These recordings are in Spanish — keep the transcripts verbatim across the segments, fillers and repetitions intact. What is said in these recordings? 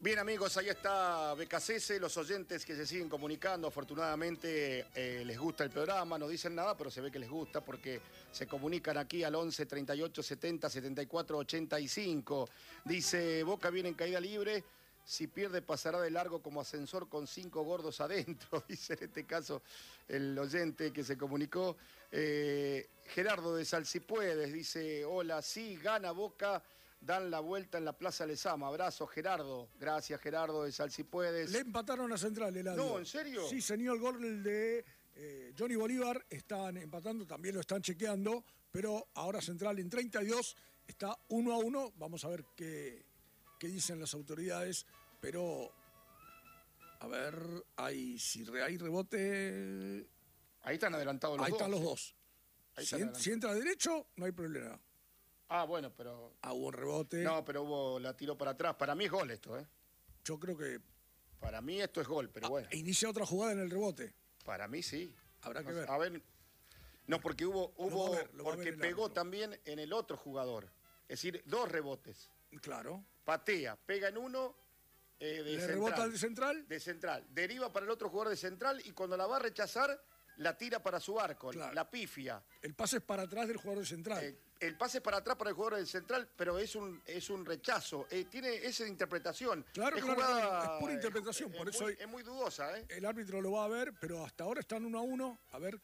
Bien, amigos, ahí está B K C S, los oyentes que se siguen comunicando, afortunadamente eh, les gusta el programa, no dicen nada, pero se ve que les gusta porque se comunican aquí al once, treinta y ocho, setenta, setenta y cuatro, ochenta y cinco. Dice, Boca viene en caída libre, si pierde pasará de largo como ascensor con cinco gordos adentro, dice en este caso el oyente que se comunicó. Eh, Gerardo de Salsipuedes dice, hola, sí, gana Boca. Dan la vuelta en la Plaza Lezama. Abrazo, Gerardo. Gracias, Gerardo de Salsipuedes. Le empataron a Central, el No, ¿en serio? Sí, señor, el gol de eh, Johnny Bolívar. Están empatando, también lo están chequeando, pero ahora Central en treinta y dos está uno a uno. Vamos a ver qué, qué dicen las autoridades, pero a ver, hay, si hay rebote... Ahí están adelantados los Ahí dos. Ahí están los dos. Ahí Si, están en, si entra derecho, no hay problema. Ah, bueno, pero... Ah, hubo un rebote. No, pero hubo, la tiró para atrás. Para mí es gol esto, ¿eh? Yo creo que... Para mí esto es gol, pero ah, bueno. E inicia otra jugada en el rebote. Para mí sí. Habrá que no, ver. A ver... No, porque hubo... hubo ver, porque pegó también en el otro jugador. Es decir, dos rebotes. Claro. Patea, pega en uno... Eh, de Le central, rebota al central. De central. Deriva para el otro jugador de central y cuando la va a rechazar, la tira para su arco, claro. La pifia. El pase es para atrás del jugador de central. Eh, el pase es para atrás para el jugador del central, pero es un, es un rechazo. Eh, tiene esa interpretación. Claro, es, claro, jugada, claro, es pura interpretación. Es, por es eso muy, es muy dudosa, ¿eh? El árbitro lo va a ver, pero hasta ahora están uno a uno. A ver.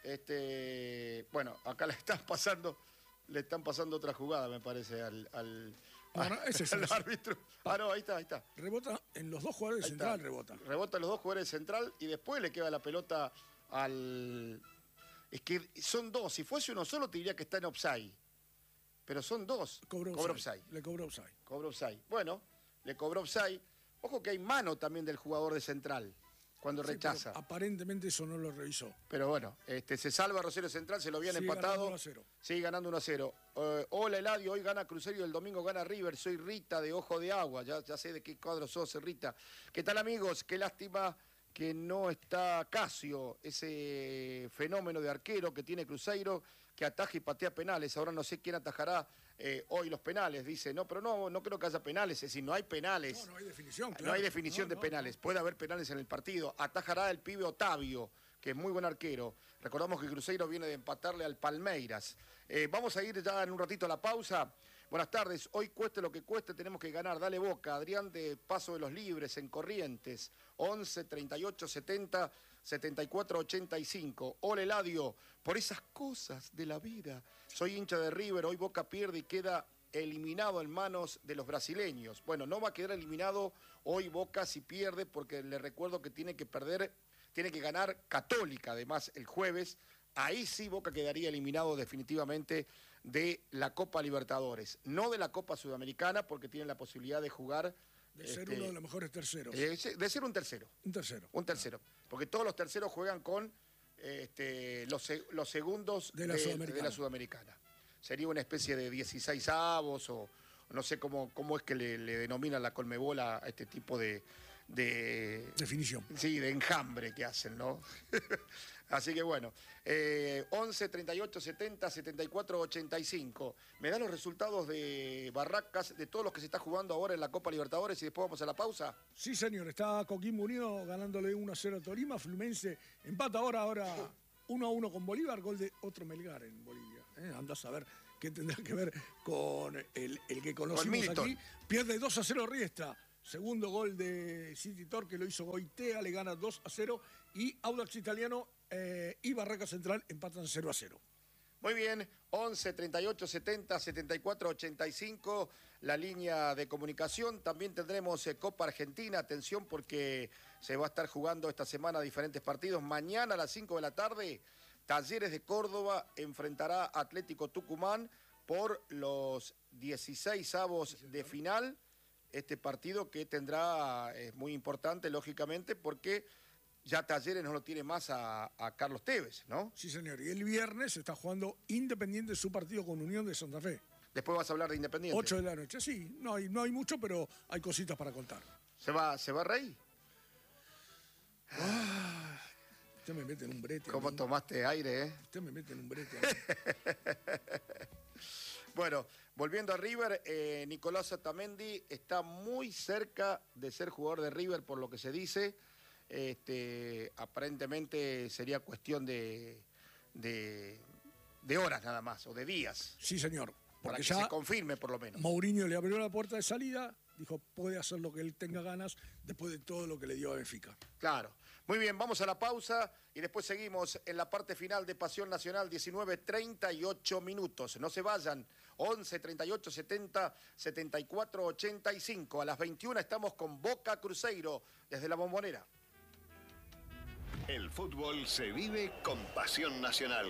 Este, bueno, acá le están pasando, le están pasando otra jugada, me parece, al, al, no, no, ese es al ese. árbitro. Ah, no, ahí está, ahí está. Rebota en los dos jugadores de central, rebota. Rebota en los dos jugadores de central y después le queda la pelota al... Es que son dos. Si fuese uno solo, te diría que está en offside. Pero son dos. Cobró Cobra offside. offside. Le cobró offside. Cobró offside. Bueno, le cobró offside. Ojo que hay mano también del jugador de central cuando sí, rechaza. Aparentemente eso no lo revisó. Pero bueno, este, se salva Rosario Central, se lo habían sigue empatado. Ganando uno a cero. Sigue ganando uno a cero. Uh, hola Eladio, hoy gana Cruzeiro y el domingo gana River. Soy Rita de Ojo de Agua. Ya, ya sé de qué cuadro sos, Rita. ¿Qué tal, amigos? Qué lástima que no está Casio, ese fenómeno de arquero que tiene Cruzeiro, que ataja y patea penales. Ahora no sé quién atajará eh, hoy los penales. Dice, no, pero no, no creo que haya penales. Es decir, no hay penales. No, no hay definición, claro. No hay definición no, de no, penales. No. Puede haber penales en el partido. Atajará el pibe Otavio, que es muy buen arquero. Recordamos que Cruzeiro viene de empatarle al Palmeiras. Eh, vamos a ir ya en un ratito a la pausa. Buenas tardes, hoy cueste lo que cueste, tenemos que ganar. Dale Boca, Adrián de Paso de los Libres, en Corrientes, once, treinta y ocho, setenta, setenta y cuatro, ochenta y cinco. Hola Eladio, por esas cosas de la vida. Soy hincha de River, hoy Boca pierde y queda eliminado en manos de los brasileños. Bueno, no va a quedar eliminado hoy Boca si pierde, porque le recuerdo que tiene que perder, tiene que ganar Católica, además, el jueves. Ahí sí Boca quedaría eliminado definitivamente de la Copa Libertadores. No de la Copa Sudamericana, porque tiene la posibilidad de jugar... De ser este, uno de los mejores terceros. Eh, de ser un tercero. Un tercero. Un tercero. Porque todos los terceros juegan con este, los, los segundos de la, de, Sudamericana. de la Sudamericana. Sería una especie de dieciséis avos o no sé cómo, cómo es que le, le denominan la Conmebol a este tipo de... de definición. Sí, de enjambre que hacen, ¿no? Así que bueno, eh, once, treinta y ocho, setenta, setenta y cuatro, ochenta y cinco. Me dan los resultados de Barracas, de todos los que se está jugando ahora en la Copa Libertadores y después vamos a la pausa. Sí, señor, está Coquimbo Unido ganándole uno a cero a Tolima, Fluminense empata ahora, ahora uno a uno con Bolívar, gol de otro Melgar en Bolivia. ¿Eh? Anda a saber qué tendrá que ver con el, el que conocimos aquí. Pierde dos a cero Riestra. Segundo gol de City Torque, lo hizo Goitea, le gana dos a cero. Y Audax Italiano eh, y Barracas Central empatan cero a cero. Muy bien, once, treinta y ocho, setenta, setenta y cuatro, ochenta y cinco, la línea de comunicación. También tendremos eh, Copa Argentina, atención porque se va a estar jugando esta semana diferentes partidos. Mañana a las cinco de la tarde, Talleres de Córdoba enfrentará a Atlético Tucumán por los dieciséis avos de final. Este partido que tendrá, es muy importante, lógicamente, porque ya Talleres no lo tiene más a, a Carlos Tevez, ¿no? Sí, señor. Y el viernes está jugando Independiente su partido con Unión de Santa Fe. Después vas a hablar de Independiente. ocho de la noche, sí. No hay, no hay mucho, pero hay cositas para contar. ¿Se va, se va Rey? Ah, usted me mete en un brete. ¿Cómo tomaste aire, eh? Usted me mete en un brete. Bueno, volviendo a River, eh, Nicolás Otamendi está muy cerca de ser jugador de River, por lo que se dice. Este, aparentemente sería cuestión de, de, de horas nada más, o de días. Sí, señor. Para Porque que ya se confirme, por lo menos. Mourinho le abrió la puerta de salida, dijo, puede hacer lo que él tenga ganas después de todo lo que le dio a Benfica. Claro. Muy bien, vamos a la pausa y después seguimos en la parte final de Pasión Nacional, diecinueve treinta y ocho minutos. No se vayan, once, treinta y ocho, setenta, setenta y cuatro, ochenta y cinco. A las veintiuna estamos con Boca Cruzeiro desde la Bombonera. El fútbol se vive con Pasión Nacional.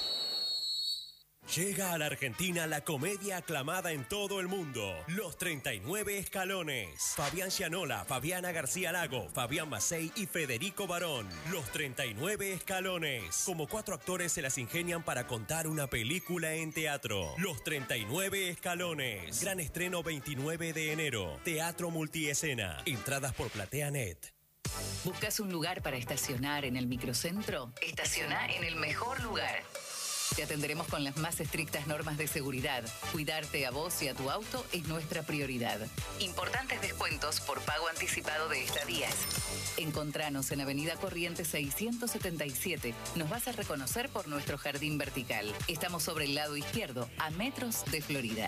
Llega a la Argentina la comedia aclamada en todo el mundo, Los treinta y nueve Escalones. Fabián Gianola, Fabiana García Lago, Fabián Macei y Federico Barón. Los treinta y nueve Escalones. Como cuatro actores se las ingenian para contar una película en teatro. Los treinta y nueve Escalones. Gran estreno veintinueve de enero. Teatro multiescena. Entradas por PlateaNet. ¿Buscas un lugar para estacionar en el microcentro? Estaciona en el mejor lugar. Te atenderemos con las más estrictas normas de seguridad. Cuidarte a vos y a tu auto es nuestra prioridad. Importantes descuentos por pago anticipado de estadías. Encontranos en Avenida Corrientes seiscientos setenta y siete. Nos vas a reconocer por nuestro jardín vertical. Estamos sobre el lado izquierdo, a metros de Florida.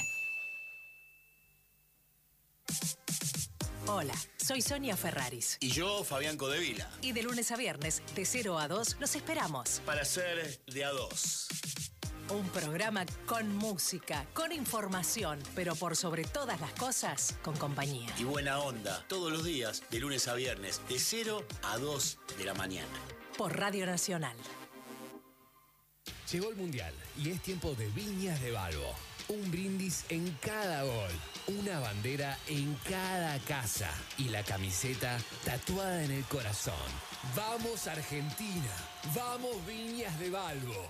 Hola, soy Sonia Ferraris. Y yo, Fabián Codevila. Y de lunes a viernes, de cero a dos, los esperamos. Para ser de a dos. Un programa con música, con información, pero por sobre todas las cosas, con compañía. Y buena onda, todos los días, de lunes a viernes, de cero a dos de la mañana. Por Radio Nacional. Llegó el Mundial y es tiempo de Viñas de Balbo. Un brindis en cada gol, una bandera en cada casa y la camiseta tatuada en el corazón. ¡Vamos Argentina! ¡Vamos Viñas de Balbo!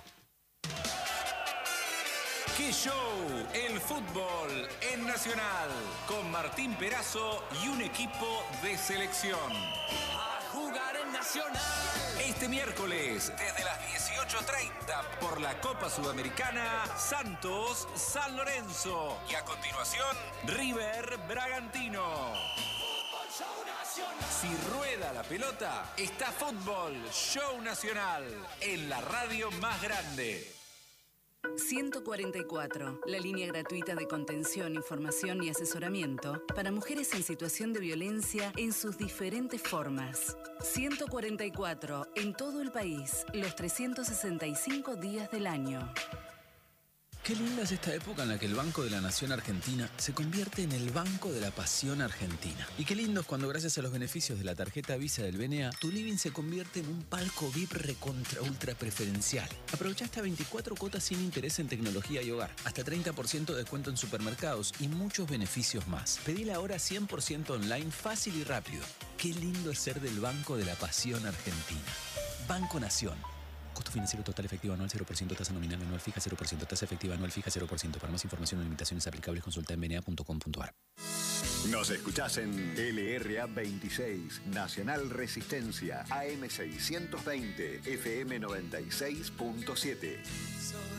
¡Qué show! El fútbol en Nacional, con Martín Perazo y un equipo de selección. ¡A jugar en Nacional! Este miércoles, desde las dieciocho treinta, por la Copa Sudamericana, Santos San Lorenzo. Y a continuación, River Bragantino. Si rueda la pelota, está Fútbol Show Nacional, en la radio más grande. ciento cuarenta y cuatro, la línea gratuita de contención, información y asesoramiento para mujeres en situación de violencia en sus diferentes formas. ciento cuarenta y cuatro, en todo el país, los trescientos sesenta y cinco días del año. Qué linda es esta época en la que el Banco de la Nación Argentina se convierte en el Banco de la Pasión Argentina. Y qué lindo es cuando, gracias a los beneficios de la tarjeta Visa del B N A, tu living se convierte en un palco V I P recontra ultra preferencial. Aprovecha hasta veinticuatro cuotas sin interés en tecnología y hogar, hasta treinta por ciento de descuento en supermercados y muchos beneficios más. Pedila ahora cien por ciento online, fácil y rápido. Qué lindo es ser del Banco de la Pasión Argentina. Banco Nación. Costo financiero total efectivo anual cero por ciento, tasa nominal anual fija cero por ciento, tasa efectiva anual fija cero por ciento. Para más información o limitaciones aplicables, consulta en b n a punto com punto a r. Nos escuchás en L R A veintiséis, Nacional Resistencia, A M seiscientos veinte, F M noventa y seis punto siete.